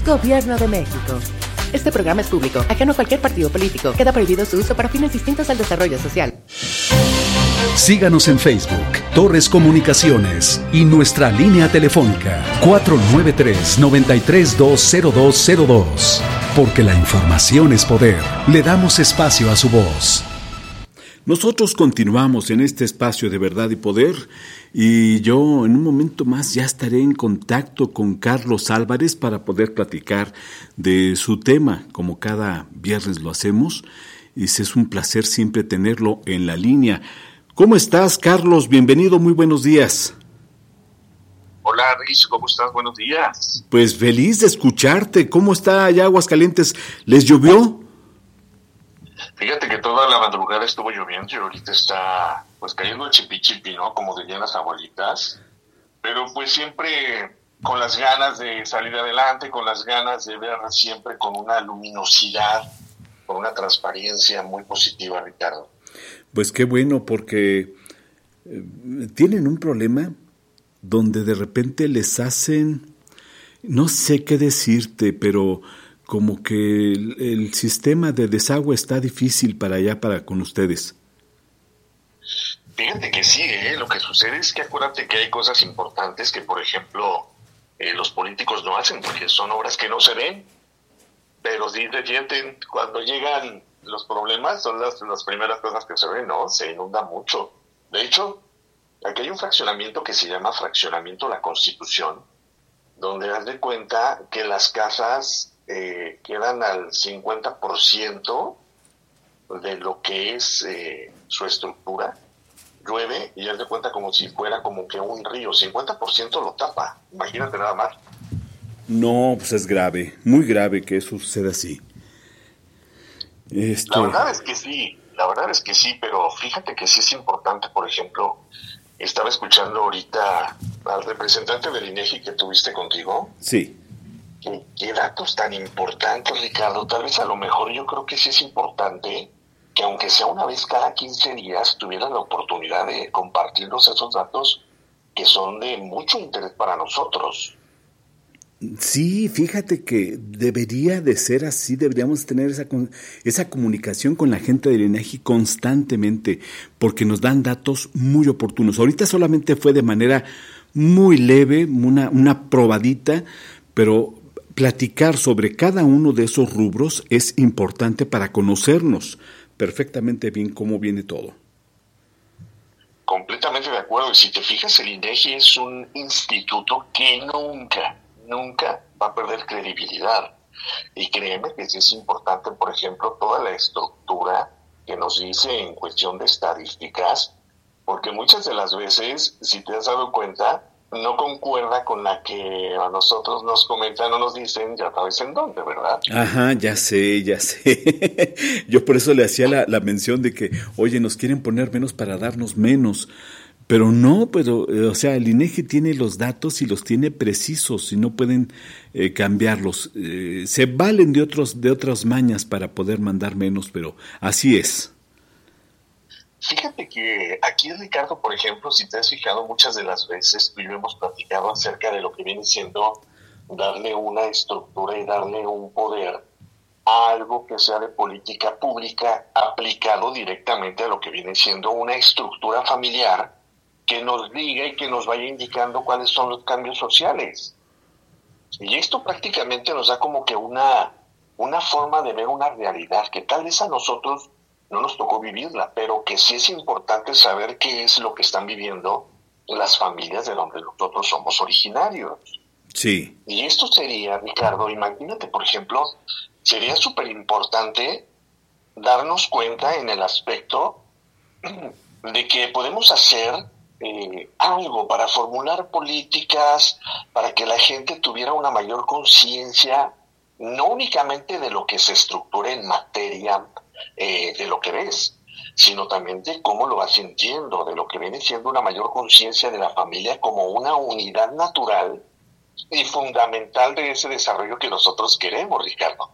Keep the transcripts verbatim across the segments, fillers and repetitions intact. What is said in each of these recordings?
Gobierno de México. Este programa es público, ajeno a cualquier partido político. Queda prohibido su uso para fines distintos al desarrollo social. Síganos en Facebook, Torres Comunicaciones, y nuestra línea telefónica cuatro nueve tres, nueve tres dos, cero dos cero dos. Porque la información es poder. Le damos espacio a su voz. Nosotros continuamos en este espacio de verdad y poder, y yo en un momento más ya estaré en contacto con Carlos Álvarez para poder platicar de su tema, como cada viernes lo hacemos, y es un placer siempre tenerlo en la línea. ¿Cómo estás, Carlos? Bienvenido, muy buenos días. Hola, Rich, ¿cómo estás? Buenos días. Pues feliz de escucharte. ¿Cómo está allá Aguascalientes? ¿Les llovió? Fíjate que toda la madrugada estuvo lloviendo y ahorita está pues cayendo el chipi chipi, ¿no? Como dirían las abuelitas. Pero pues siempre con las ganas de salir adelante, con las ganas de ver siempre con una luminosidad, con una transparencia muy positiva, Ricardo. Pues qué bueno, porque eh, tienen un problema donde de repente les hacen, no sé qué decirte, pero como que el, el sistema de desagüe está difícil para allá, para con ustedes. Fíjate que sí, ¿eh? Lo que sucede es que acuérdate que hay cosas importantes que, por ejemplo, eh, los políticos no hacen, porque son obras que no se ven, pero sí se sienten. Cuando llegan los problemas, son las, las primeras cosas que se ven, ¿no? Se inunda mucho. De hecho, aquí hay un fraccionamiento que se llama Fraccionamiento La Constitución, donde haz de cuenta que las casas eh, quedan al cincuenta por ciento de lo que es eh, su estructura. Llueve y haz de cuenta como si fuera como que un río, cincuenta por ciento lo tapa, imagínate nada más. No, pues es grave, muy grave que eso suceda así. Este... La verdad es que sí, la verdad es que sí, pero fíjate que sí es importante. Por ejemplo, estaba escuchando ahorita al representante del INEGI que tuviste contigo. Sí. ¿Qué, qué datos tan importantes, Ricardo? Tal vez a lo mejor yo creo que sí es importante que aunque sea una vez cada quince días tuvieran la oportunidad de compartirnos esos datos que son de mucho interés para nosotros. Sí, fíjate que debería de ser así, deberíamos tener esa, esa comunicación con la gente del INEGI constantemente, porque nos dan datos muy oportunos. Ahorita solamente fue de manera muy leve, una, una probadita, pero platicar sobre cada uno de esos rubros es importante para conocernos perfectamente bien cómo viene todo. Completamente de acuerdo, y si te fijas, el INEGI es un instituto que nunca nunca va a perder credibilidad. Y créeme que sí es importante, por ejemplo, toda la estructura que nos dice en cuestión de estadísticas, porque muchas de las veces, si te has dado cuenta, no concuerda con la que a nosotros nos comentan o nos dicen, ya sabes en dónde, ¿verdad? Ajá, ya sé, ya sé. Yo por eso le hacía la, la mención de que, oye, nos quieren poner menos para darnos menos. Pero no, pero, o sea, el INEGI tiene los datos y los tiene precisos y no pueden eh, cambiarlos. Eh, se valen de otros de otras mañas para poder mandar menos, pero así es. Fíjate que aquí, Ricardo, por ejemplo, si te has fijado, muchas de las veces tú y yo hemos platicado acerca de lo que viene siendo darle una estructura y darle un poder a algo que sea de política pública aplicado directamente a lo que viene siendo una estructura familiar que nos diga y que nos vaya indicando cuáles son los cambios sociales. Y esto prácticamente nos da como que una, una forma de ver una realidad que tal vez a nosotros no nos tocó vivirla, pero que sí es importante saber qué es lo que están viviendo las familias de donde nosotros somos originarios. Sí. Y esto sería, Ricardo, imagínate, por ejemplo, sería súper importante darnos cuenta en el aspecto de que podemos hacer eh, algo para formular políticas, para que la gente tuviera una mayor conciencia, no únicamente de lo que se estructura en materia eh, de lo que ves, sino también de cómo lo vas sintiendo, de lo que viene siendo una mayor conciencia de la familia como una unidad natural y fundamental de ese desarrollo que nosotros queremos, Ricardo.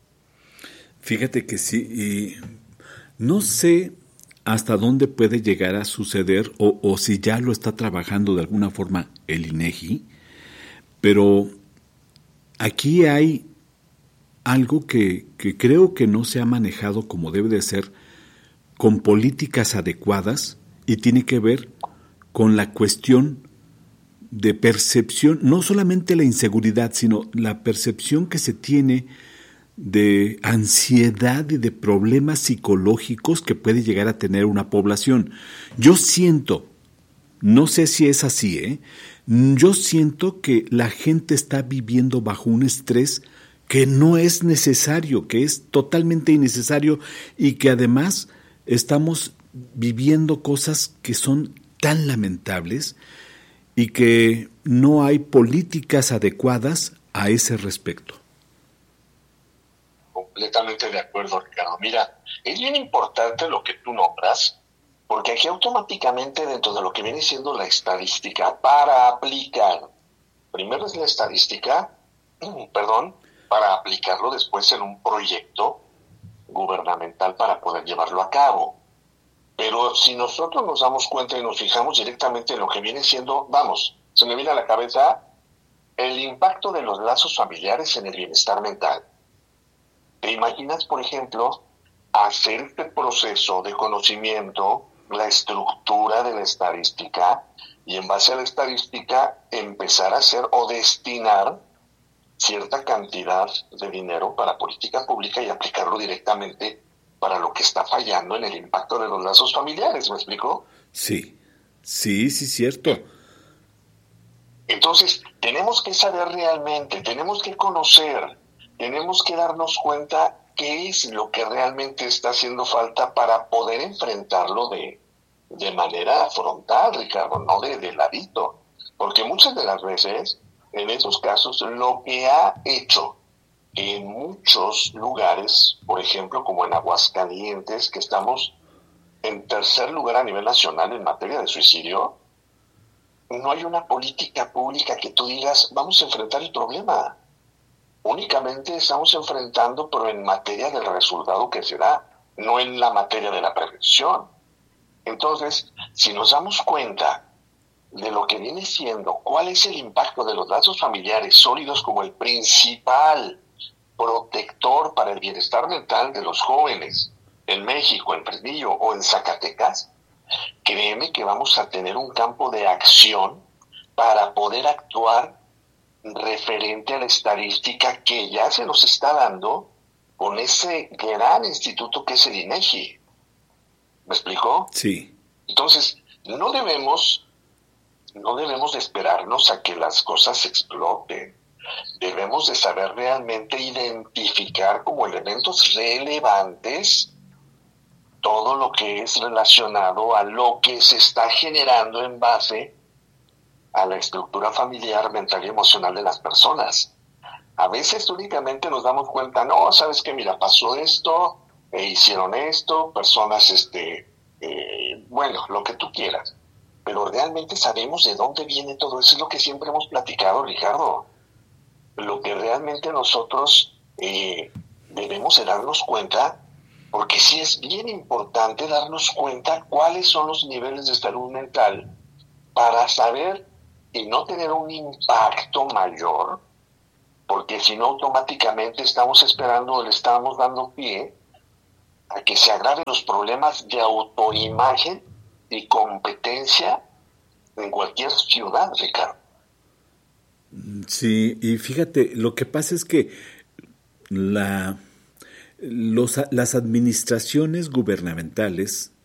Fíjate que sí, y no sé hasta dónde puede llegar a suceder o, o si ya lo está trabajando de alguna forma el INEGI, pero aquí hay algo que, que creo que no se ha manejado como debe de ser, con políticas adecuadas, y tiene que ver con la cuestión de percepción, no solamente la inseguridad, sino la percepción que se tiene de ansiedad y de problemas psicológicos que puede llegar a tener una población. Yo siento, no sé si es así, ¿eh? Yo siento que la gente está viviendo bajo un estrés que no es necesario, que es totalmente innecesario, y que además estamos viviendo cosas que son tan lamentables y que no hay políticas adecuadas a ese respecto. Completamente de acuerdo, Ricardo. Mira, es bien importante lo que tú nombras, porque aquí automáticamente dentro de lo que viene siendo la estadística, para aplicar, primero es la estadística, perdón, para aplicarlo después en un proyecto gubernamental para poder llevarlo a cabo. Pero si nosotros nos damos cuenta y nos fijamos directamente en lo que viene siendo, vamos, se me viene a la cabeza el impacto de los lazos familiares en el bienestar mental. ¿Te imaginas, por ejemplo, hacer este proceso de conocimiento, la estructura de la estadística, y en base a la estadística empezar a hacer o destinar cierta cantidad de dinero para política pública y aplicarlo directamente para lo que está fallando en el impacto de los lazos familiares? ¿Me explico? Sí, sí, sí, cierto. Entonces, tenemos que saber realmente, tenemos que conocer, tenemos que darnos cuenta qué es lo que realmente está haciendo falta para poder enfrentarlo de, de manera frontal, Ricardo, no de, de ladito. Porque muchas de las veces, en esos casos, lo que ha hecho en muchos lugares, por ejemplo, como en Aguascalientes, que estamos en tercer lugar a nivel nacional en materia de suicidio, no hay una política pública que tú digas, vamos a enfrentar el problema. Únicamente estamos enfrentando, pero en materia del resultado que se da, no en la materia de la prevención. Entonces, si nos damos cuenta de lo que viene siendo, cuál es el impacto de los lazos familiares sólidos como el principal protector para el bienestar mental de los jóvenes en México, en Fresnillo o en Zacatecas, créeme que vamos a tener un campo de acción para poder actuar referente a la estadística que ya se nos está dando con ese gran instituto que es el INEGI. ¿Me explicó? Sí. Entonces, no debemos, no debemos de esperarnos a que las cosas exploten. Debemos de saber realmente identificar como elementos relevantes todo lo que es relacionado a lo que se está generando en base a la estructura familiar, mental y emocional de las personas. A veces únicamente nos damos cuenta, no, sabes que mira, pasó esto, e hicieron esto, personas, este, eh, bueno, lo que tú quieras. Pero realmente sabemos de dónde viene todo eso, es lo que siempre hemos platicado, Ricardo. Lo que realmente nosotros eh, debemos de darnos cuenta, porque sí es bien importante darnos cuenta cuáles son los niveles de salud mental para saber y no tener un impacto mayor, porque si no automáticamente estamos esperando o le estamos dando pie a que se agraven los problemas de autoimagen y competencia en cualquier ciudad, Ricardo. Sí, y fíjate, lo que pasa es que la, los, las administraciones gubernamentales